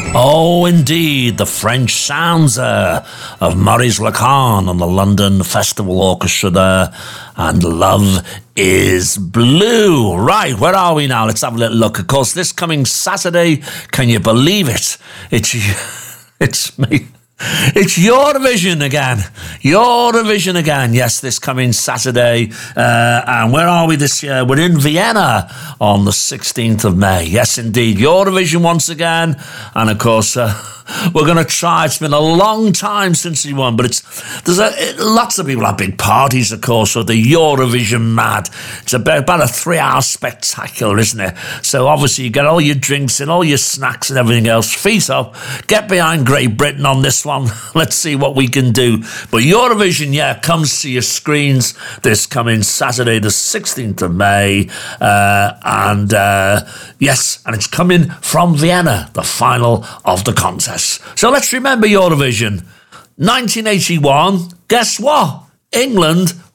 Oh, indeed, the French sounds of Maurice Lacan on the London Festival Orchestra there, and Love is Blue. Right, where are we now? Let's have a little look. Of course, this coming Saturday, can you believe it? It's me. It's Eurovision again. Eurovision again. Yes, this coming Saturday. And where are we this year? We're in Vienna on the 16th of May. Yes, indeed. Eurovision once again. And of course, we're going to try. It's been a long time since we won, but lots of people have big parties, of course, so the Eurovision mad. It's about a 3-hour spectacular, isn't it? So obviously you get all your drinks and all your snacks and everything else. Feet up, get behind Great Britain on this one. Let's see what we can do. But Eurovision, comes to your screens this coming Saturday, the 16th of May. Yes, and it's coming from Vienna, the final of the contest. So let's remember Eurovision. 1981, guess what? England